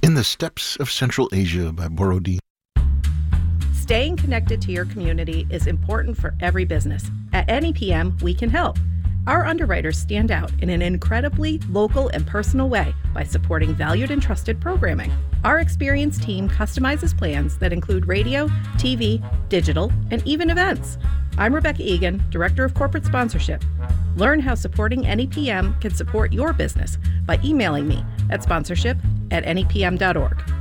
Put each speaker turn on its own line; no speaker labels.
In the Steppes of Central Asia by Borodin.
Staying connected to your community is important for every business. At NEPM, we can help. Our underwriters stand out in an incredibly local and personal way by supporting valued and trusted programming. Our experienced team customizes plans that include radio, TV, digital, and even events. I'm Rebecca Egan, Director of Corporate Sponsorship. Learn how supporting NEPM can support your business by emailing me at sponsorship@nepm.org.